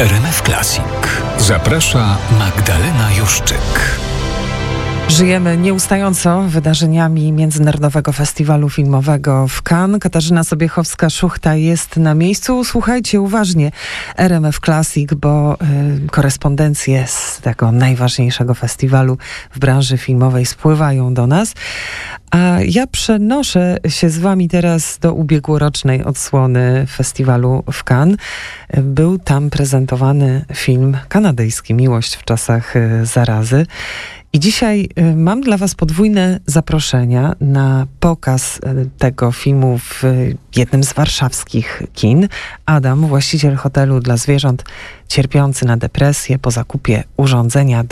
RMF Classic. Zaprasza Magdalena Juszczyk. Żyjemy nieustająco wydarzeniami Międzynarodowego Festiwalu Filmowego w Cannes. Katarzyna Sobiechowska-Szuchta jest na miejscu. Słuchajcie uważnie RMF Classic, bo korespondencje z tego najważniejszego festiwalu w branży filmowej spływają do nas. A ja przenoszę się z wami teraz do ubiegłorocznej odsłony festiwalu w Cannes. Był tam prezentowany film kanadyjski Miłość w czasach zarazy. I dzisiaj mam dla was podwójne zaproszenia na pokaz tego filmu w jednym z warszawskich kin. Adam, właściciel hotelu dla zwierząt, cierpiący na depresję po zakupie urządzenia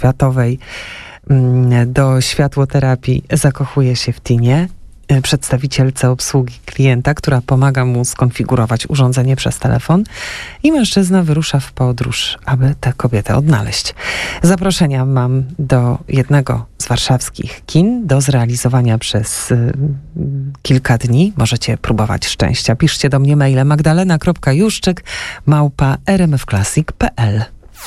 do światłoterapii, zakochuje się w Tinie, przedstawicielce obsługi klienta, która pomaga mu skonfigurować urządzenie przez telefon, i mężczyzna wyrusza w podróż, aby tę kobietę odnaleźć. Zaproszenia mam do jednego z warszawskich kin do zrealizowania przez kilka dni. Możecie próbować szczęścia. Piszcie do mnie maile magdalena.juszczyk@rmfclassic.pl.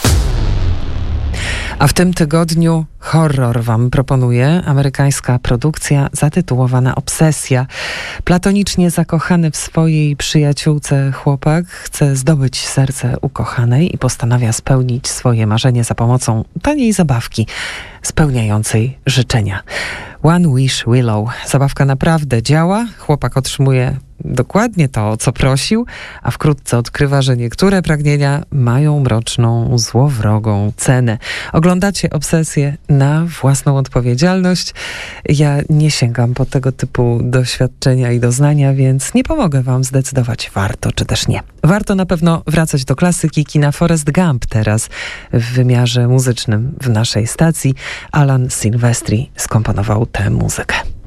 A w tym tygodniu horror wam proponuję. Amerykańska produkcja zatytułowana Obsesja. Platonicznie zakochany w swojej przyjaciółce chłopak chce zdobyć serce ukochanej i postanawia spełnić swoje marzenie za pomocą taniej zabawki spełniającej życzenia. One Wish Willow. Zabawka naprawdę działa. Chłopak otrzymuje dokładnie to, o co prosił, a wkrótce odkrywa, że niektóre pragnienia mają mroczną, złowrogą cenę. Oglądacie Obsesję na własną odpowiedzialność. Ja nie sięgam po tego typu doświadczenia i doznania, więc nie pomogę wam zdecydować, warto czy też nie. Warto na pewno wracać do klasyki kina. Forrest Gump teraz w wymiarze muzycznym w naszej stacji. Alan Silvestri skomponował tę muzykę.